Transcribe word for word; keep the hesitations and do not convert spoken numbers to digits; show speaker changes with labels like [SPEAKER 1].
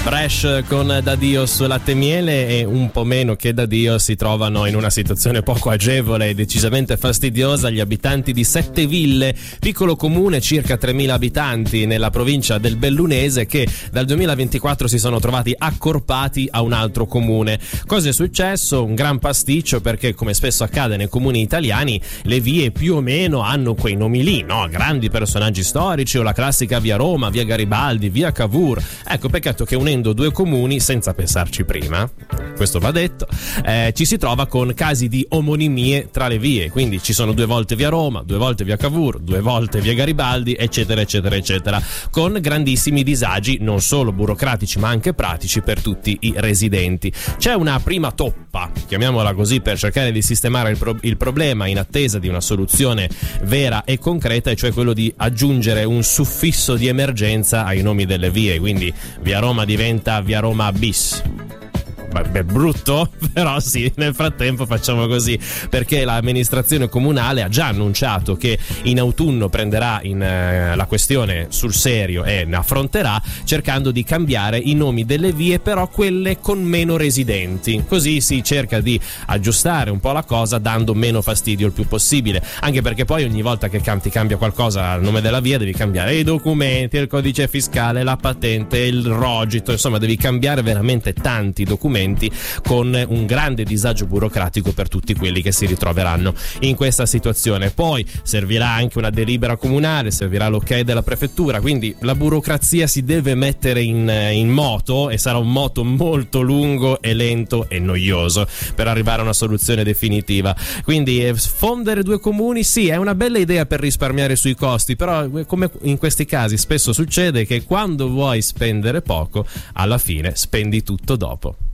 [SPEAKER 1] Bresh con Da Dio su Latte e Miele, e un po' meno che Da Dio si trovano in una situazione poco agevole e decisamente fastidiosa gli abitanti di Setteville, piccolo comune, circa tremila abitanti nella provincia del Bellunese, che dal duemilaventiquattro si sono trovati accorpati a un altro comune. Cosa è successo? Un gran pasticcio, perché come spesso accade nei comuni italiani le vie più o meno hanno quei nomi lì, no? Grandi personaggi storici, o la classica via Roma, via Garibaldi, via Cavour. Ecco, peccato che unendo due comuni, senza pensarci prima, questo va detto, eh, ci si trova con casi di omonimie tra le vie, quindi ci sono due volte via Roma, due volte via Cavour, due volte via Garibaldi, eccetera eccetera eccetera, con grandissimi disagi non solo burocratici ma anche pratici per tutti i residenti. C'è una prima toppa, chiamiamola così, per cercare di sistemare il, pro- il problema in attesa di una soluzione vera e concreta, e cioè quello di aggiungere un suffisso di emergenza ai nomi delle vie, quindi via Roma diventa via Roma bis. Beh, brutto, però sì, nel frattempo facciamo così, perché l'amministrazione comunale ha già annunciato che in autunno prenderà in, eh, la questione sul serio e ne affronterà, cercando di cambiare i nomi delle vie, però quelle con meno residenti, così si cerca di aggiustare un po' la cosa dando meno fastidio il più possibile, anche perché poi ogni volta che ti cambia qualcosa al nome della via devi cambiare i documenti, il codice fiscale, la patente, il rogito, insomma devi cambiare veramente tanti documenti, con un grande disagio burocratico per tutti quelli che si ritroveranno in questa situazione. Poi servirà anche una delibera comunale, servirà l'ok della prefettura, quindi la burocrazia si deve mettere in, in moto, e sarà un moto molto lungo e lento e noioso per arrivare a una soluzione definitiva. Quindi eh, fondere due comuni sì, è una bella idea per risparmiare sui costi, però come in questi casi spesso succede che quando vuoi spendere poco, alla fine spendi tutto dopo.